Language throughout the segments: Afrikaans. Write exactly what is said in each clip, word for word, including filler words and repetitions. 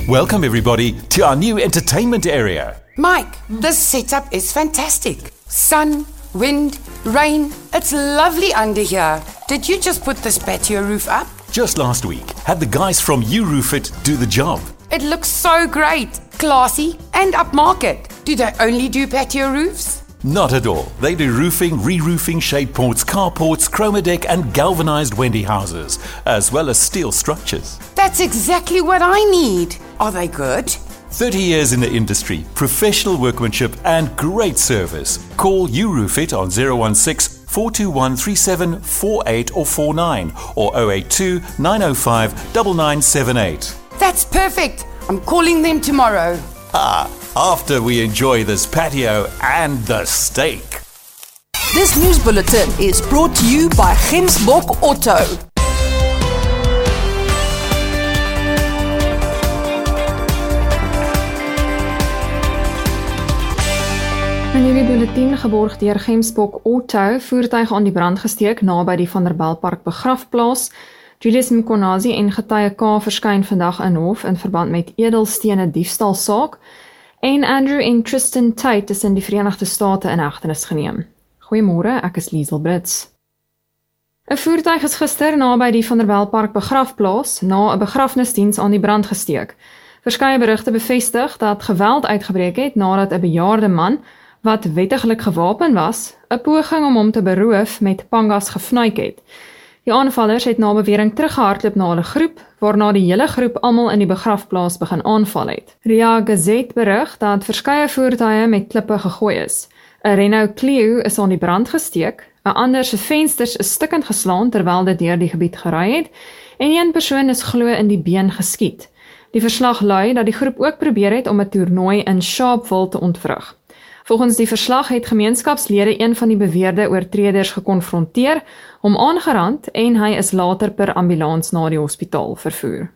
Welcome everybody to our new entertainment area. Mike, this setup is fantastic. Sun, wind, rain. It's lovely under here. Did you just put this patio roof up? Just last week, had the guys from You Roof It do the job. It looks so great, classy and upmarket. Do they only do patio roofs? Not at all. They do roofing, re-roofing, shade ports, carports, chroma deck and galvanized Wendy houses, as well as steel structures. That's exactly what I need. Are they good? thirty years in the industry, professional workmanship and great service. Call You Roof It on zero one six, four two one, three seven four eight or four nine or zero eight two, nine zero five, nine nine seven eight. That's perfect. I'm calling them tomorrow. Ah, after we enjoy this patio and the steak. This news bulletin is brought to you by Gemsbok Auto. In hierdie bulletin geborg deur Gemsbok Auto, voertuig aan die brand gesteek naby die Vanderbijlpark begrafplaas. Julius Mkonazi en getuie K verskyn vandag in hof in verband met edelstene diefstalsaak. En Andrew en Tristan Tate is in die Verenigde State in hegtenis geneem. Goeiemôre, ek is Liesel Brits. 'n Voertuig is gister naby die Vanderbijlpark begrafplaas na 'n begrafnisdiens aan die brand gesteek. Verskeie berigte bevestig dat geweld uitgebreek het nadat 'n bejaarde man wat wettiglik gewapen was, 'n poging om hom te beroof met pangas gefnuik het. Die aanvallers het na bewering teruggehardloop na hulle groep, waarna die hele groep almal in die begrafplaas begin aanval het. Ria Gazette berig dat verskeie voertuie met klippe gegooi is. 'n Renault Clio is aan die brand gesteek, 'n ander se vensters is stukkend geslaan terwyl dit deur die gebied gery het, en een persoon is glo in die been geskiet. Die verslag lui dat die groep ook probeer het om 'n toernooi in Sharpeville te ontwrig. Volgens die verslag het gemeenskapslede een van die beweerde oortreders gekonfronteer, hom aangerand en hy is later per ambulans na die hospitaal vervoer.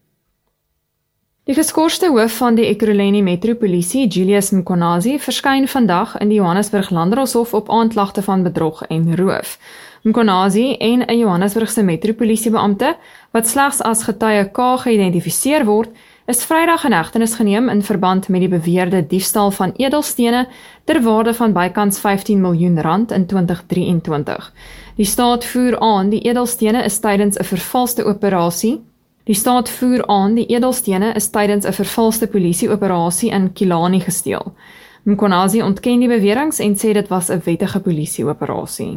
Die geskorste hoof van die Ekurhuleni Metropolisie, Julius Mkonazi, verskyn vandag in die Johannesburg Landdroshof op aanklagte van bedrog en roof. Mkonazi en 'n Johannesburgse Metropolisiebeampte, wat slegs as getuie K geïdentifiseer word, is Vrydag in hegtenis geneem in verband met die beweerde diefstal van edelstene ter waarde van bykans vyftien miljoen rand in twintig drieëntwintig. Die staat voer aan die edelstene is tydens 'n vervalste operasie. Die staat voer aan die edelstene is tydens 'n vervalste polisieoperasie in Kilani gesteel. Mkonazi ontken die beweringe en sê dit was 'n wettige polisieoperasie.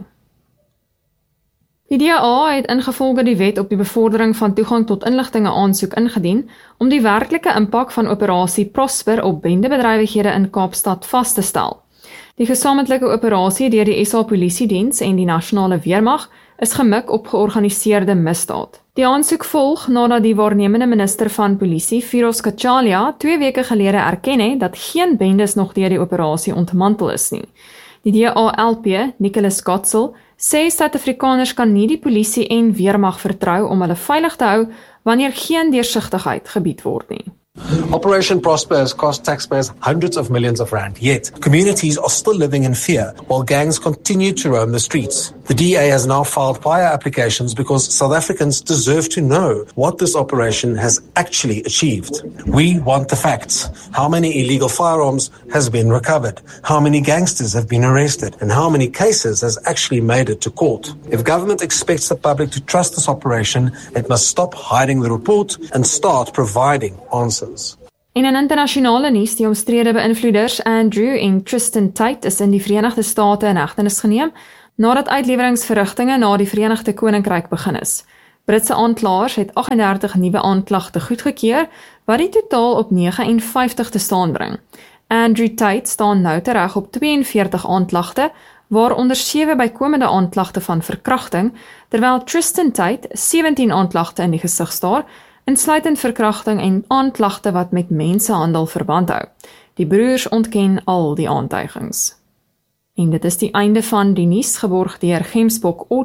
Die D A het ingevolge die wet op die bevordering van toegang tot inligtinge aansoek ingedien om die werklike impak van operasie Prosper op bendebedrywighede in Kaapstad vas te stel. Die gesamentlike operasie deur die S A Polisiediens en die Nasionale Weermag is gemik op georganiseerde misdaad. Die aansoek volg nadat die waarnemende minister van polisie, Firoz Kachalia, twee weke gelede erken het dat geen bendes nog deur die operasie ontmantel is nie. Die D A L P, Nicholas Gotzel, sê Suid-Afrikaners kan nie die polisie en weermag vertrou om hulle veilig te hou wanneer geen deursigtigheid gebied word nie. Operation Prosper has cost taxpayers hundreds of millions of rand, yet communities are still living in fear while gangs continue to roam the streets. The D A has now filed fire applications because South Africans deserve to know what this operation has actually achieved. We want the facts. How many illegal firearms has been recovered? How many gangsters have been arrested? And how many cases has actually made it to court? If government expects the public to trust this operation, it must stop hiding the report and start providing answers. En in internasionale nuus, die omstrede beïnvloeders Andrew en Tristan Tate is in die Verenigde State in hegtenis geneem, nadat uitleweringsverrigtinge na die Verenigde Koninkryk begin is. Britse aanklaers het agt en dertig nuwe aanklagte goedgekeur, wat die totaal op vyf nege vyftig te staan bring. Andrew Tate staan nou tereg op twee en veertig aanklagte, waaronder sewe bykomende aanklagte van verkrachting, terwyl Tristan Tate sewentien aanklagte in die gesig staar, insluitend verkrachting en aanklagte wat met mensehandel verband hou. Die broers ontken al die aantuigings. En dit is die einde van die nuus geborg deur Gemsbok